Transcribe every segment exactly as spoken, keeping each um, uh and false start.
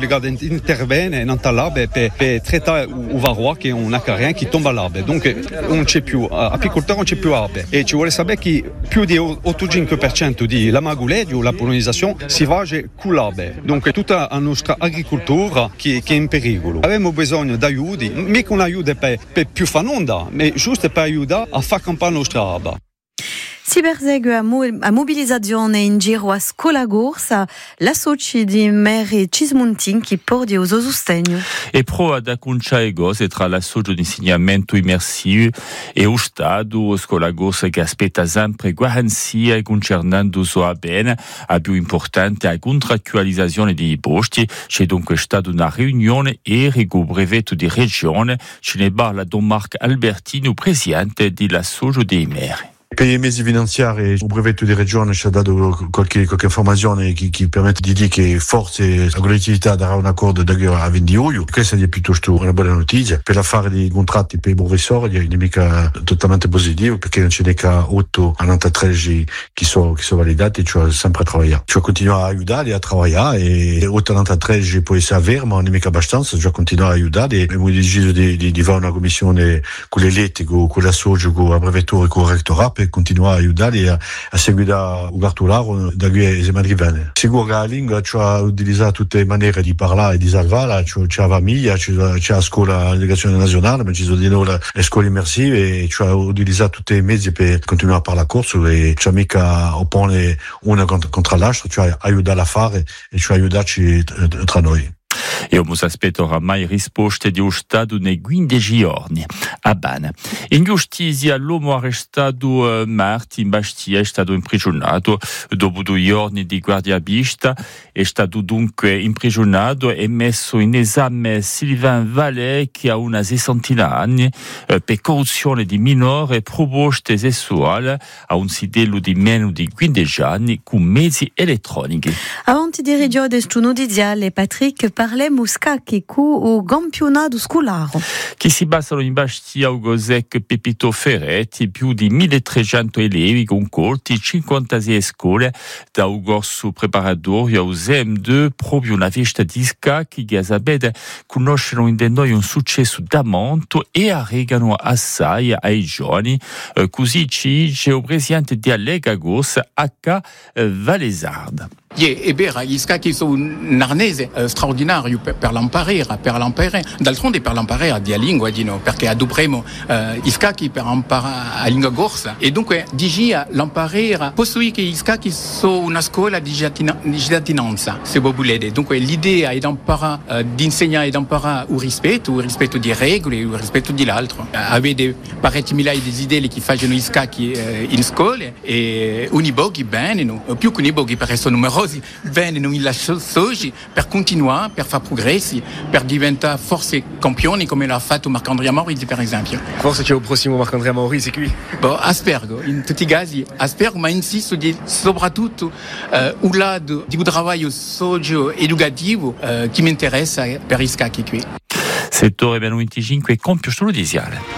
obligé d'intervenire dans l'arbre per, per trattare il varroa che è un acarien che tomba all'arbre. Donc non c'è più, apicoltore non c'è più arbre. E ci vuole sapere che più di ottantacinque per cento di la maguleggio, la pollinizzazione, si va con l'arbre. Donc tutta la nostra agricoltura che, che è in pericolo. Abbiamo bisogno di aiuti, mica un aiuto per, per più fanonda, ma giusto per aiutare a far campare la nostra arbre. Si persegue a, mo- a mobilizzazione in giro a scuola corsa, la soci di Mere Cismontin che porge uso sostegno. E pro ad acconciare cose tra la socio di insegnamento immersivo e lo Stato, scuola corsa che aspetta sempre garanzie concernando sua bene, a più importante la contrattualizzazione dei posti. C'è dunque stata una riunione ieri con il brevetto di regione, ce ne parla Don Marc Albertino, presidente della socio dei Mere. Per i mesi finanziari il brevetto di regione ci ha dato qualche, qualche informazione che, che permette di dire che forse la collettività darà un accordo da a venti luglio. Questa è piuttosto una buona notizia. Per l'affare dei contratti per i professori è mica totalmente positivo perché non ce n'è che otto a novantatré che sono, che sono validati, cioè sempre a lavorare. Cioè continuare a aiutarli a lavorare e otto a novantatré può essere vero, ma non è mica abbastanza, cioè continuare a aiutarli. Abbiamo deciso di, di, di fare una commissione con le lette, con, con la socio, con la brevettura e con il rettorato per continuare a aiutarli a, a seguire il cartolaro da qui a settimane. Sicuro che la lingua ci ha utilizzato tutte le maniere di parlare e di salvarla, c'è la famiglia, c'è la scuola, l'educazione nazionale, ma ci sono di nuovo le scuole immersive e ci ha utilizzato tutti i mezzi per continuare a parlare corso e ci ha mica oppone una contro, contro l'altra, cioè aiutare a fare e cioè aiutarci tra noi. E io mi aspetto oramai risposte di Stato nei quindici giorni. A Bana. In giustizia l'uomo arrestato eh, martedì in Bastia è stato imprigionato dopo due giorni di guardia vista. È stato dunque imprigionato e messo in esame Sylvain Vallet che ha una sessantina anni eh, per corruzione di minore e proposte sessuali a un sidello di meno di quindici anni con mezzi elettronici. Avanti di radio del studiale Patrick parlait Muscacchi cu o campionato scolaro. Che si basano in Bastia o Gosec Pepito Ferretti, più di milletrecento elevi concorsi, cinquantasei scuole da un corso preparatorio a S E M due, proprio una festa di scacchi che sapete conoscono in noi un successo da monto e arregano assai ai giovani, eh, così ci dice il presidente di Allega Gos H. Valesard. Yeah, è vero, gli scacchi sono un arnese eh, straordinario per, per l'imparare, per l'imparare. D'altronde per l'imparare di lingua, di no, perché adoperemo eh, gli scacchi per imparare la lingua corsa. E dunque, dici l'imparare, posso dire che gli scacchi sono una scuola di cittadinanza, se voi volete. Dunque, l'idea è di imparare, eh, di insegnare e di imparare il rispetto, il rispetto di regole, il rispetto dell'altro. Eh, avete parecchi migliaia di idee che fanno gli scacchi eh, in scuole e unibochi bene, no? Più che unibochi perché sono numerosi. Vengono in la soci per continuare, per fare progressi, per diventare forse campioni come l'ha fatto Marc-Andrea Maurizi per esempio. Forse c'è il prossimo Marc-Andrea Maurizi qui? Bon, aspergo, in tutti i casi, aspergo, ma insisto di, soprattutto uh, un lato di un lavoro socio-educativo uh, che mi interessa per i scacchi qui. Settore venticinque compio giudiziale.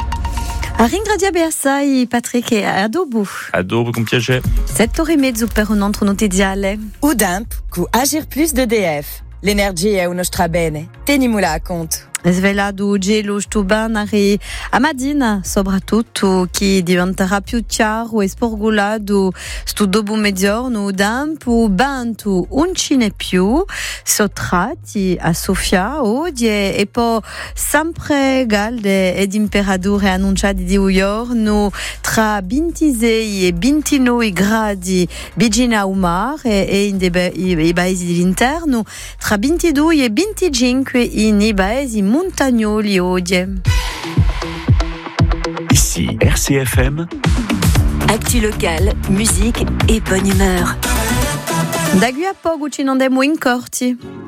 A ringraziare assai Patrick e a dopo. A dopo, con piacere. Sette ore e mezzo per un altro notiziale. Udamp, cu Agir Plus de D F. L'energia è uno strabene. Tenimula a conto. Svelato gelo stubanari a Madina, soprattutto che diventerà più chiaro e sporgolato sto dopo mezzogiorno dampo bantu un cine più sottratti a Sofia oggi e poi sempre calde ed imperatore annunciati di giorno tra ventisei e ventinove gradi vicino a Umar e in i paesi dell'interno tra ventidue e venticinque in i paesi montagnoli oggi. Ici R C F M. Actu locale, musique et bonne humeur. Da qui a poco ci non andiamo in corti.